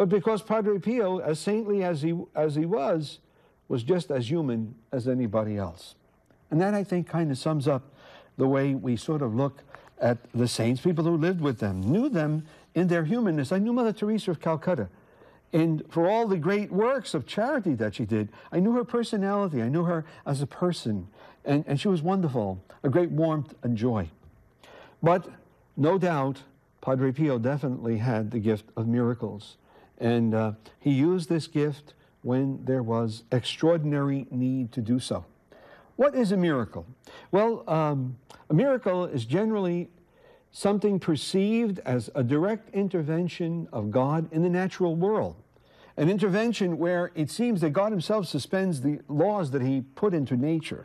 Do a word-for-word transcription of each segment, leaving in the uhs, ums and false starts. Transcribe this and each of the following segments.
but because Padre Pio, as saintly as he, as he was, was just as human as anybody else. And that, I think, kind of sums up the way we sort of look at the saints, people who lived with them, knew them in their humanness. I knew Mother Teresa of Calcutta. And for all the great works of charity that she did, I knew her personality. I knew her as a person. And, and she was wonderful, a great warmth and joy. But no doubt, Padre Pio definitely had the gift of miracles. And uh, he used this gift when there was extraordinary need to do so. What is a miracle? Well, um, a miracle is generally something perceived as a direct intervention of God in the natural world. An intervention where it seems that God himself suspends the laws that he put into nature.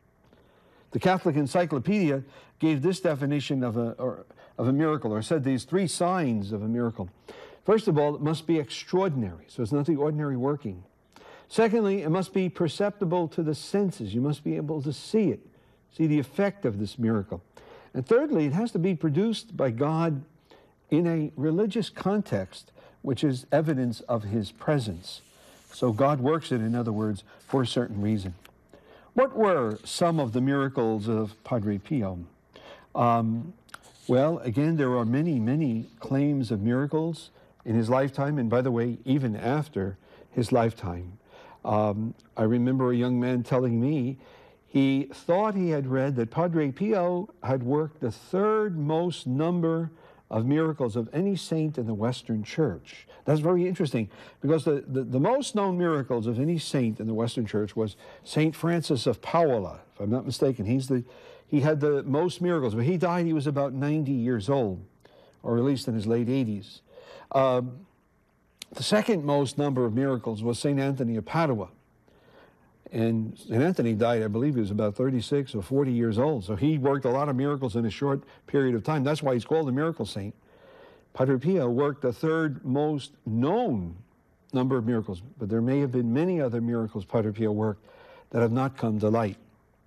The Catholic Encyclopedia gave this definition of a, or, of a miracle, or said these three signs of a miracle. First of all, it must be extraordinary, so it's not the ordinary working. Secondly, it must be perceptible to the senses. You must be able to see it, see the effect of this miracle. And thirdly, it has to be produced by God in a religious context, which is evidence of his presence. So God works it, in other words, for a certain reason. What were some of the miracles of Padre Pio? Um, well, again, there are many, many claims of miracles in his lifetime, and by the way, even after his lifetime. Um, I remember a young man telling me he thought he had read that Padre Pio had worked the third most number of miracles of any saint in the Western Church. That's very interesting, because the, the, the most known miracles of any saint in the Western Church was Saint Francis of Paola, if I'm not mistaken. He's the, he had the most miracles, but he died, he was about ninety years old, or at least in his late eighties. Um, the second most number of miracles was Saint Anthony of Padua. And Saint Anthony died, I believe he was about thirty-six or forty years old. So he worked a lot of miracles in a short period of time. That's why he's called a miracle saint. Padre Pio worked the third most known number of miracles, but there may have been many other miracles Padre Pio worked that have not come to light.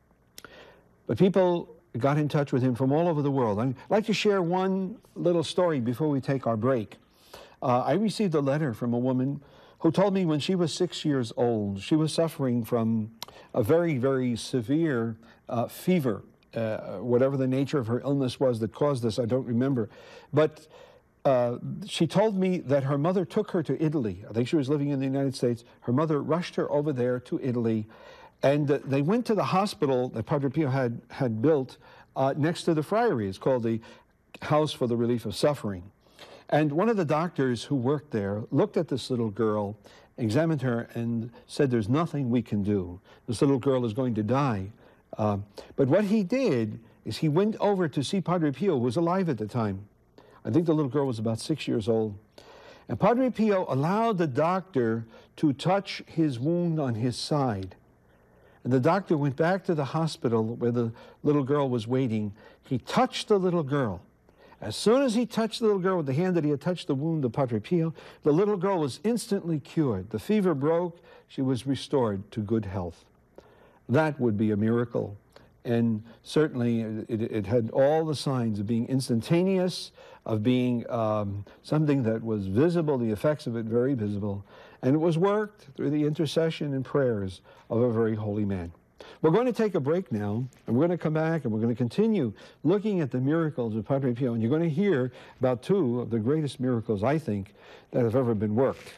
But people got in touch with him from all over the world. I'd like to share one little story before we take our break. Uh, I received a letter from a woman who told me when she was six years old, she was suffering from a very, very severe uh, fever. Uh, whatever the nature of her illness was that caused this, I don't remember. But uh, she told me that her mother took her to Italy. I think she was living in the United States. Her mother rushed her over there to Italy, and uh, they went to the hospital that Padre Pio had, had built uh, next to the friary. It's called the House for the Relief of Suffering. And one of the doctors who worked there looked at this little girl, examined her, and said, there's nothing we can do. This little girl is going to die. Uh, but what he did is he went over to see Padre Pio, who was alive at the time. I think the little girl was about six years old. And Padre Pio allowed the doctor to touch his wound on his side. And the doctor went back to the hospital where the little girl was waiting. He touched the little girl. As soon as he touched the little girl with the hand that he had touched the wound of Padre Pio, the little girl was instantly cured. The fever broke. She was restored to good health. That would be a miracle. And certainly it, it had all the signs of being instantaneous, of being um, something that was visible, the effects of it very visible. And it was worked through the intercession and prayers of a very holy man. We're going to take a break now, and we're going to come back and we're going to continue looking at the miracles of Padre Pio, and you're going to hear about two of the greatest miracles, I think, that have ever been worked.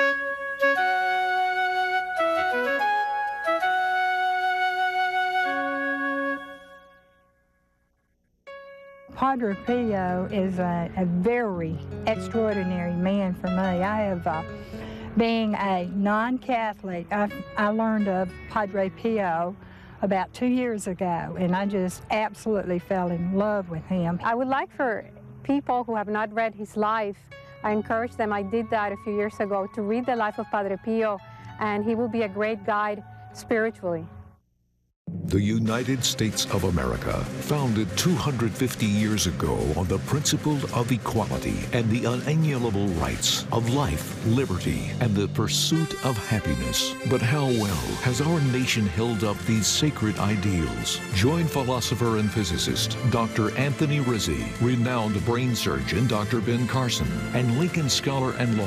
Padre Pio is a, a very extraordinary man for me. I have, uh, being a non-Catholic, I, I learned of Padre Pio about two years ago, and I just absolutely fell in love with him. I would like for people who have not read his life, I encourage them, I did that a few years ago, to read the life of Padre Pio, and he will be a great guide spiritually. The United States of America, founded two hundred fifty years ago on the principle of equality and the unalienable rights of life, liberty, and the pursuit of happiness. But how well has our nation held up these sacred ideals? Join philosopher and physicist Doctor Anthony Rizzi, renowned brain surgeon Doctor Ben Carson, and Lincoln scholar and lawyer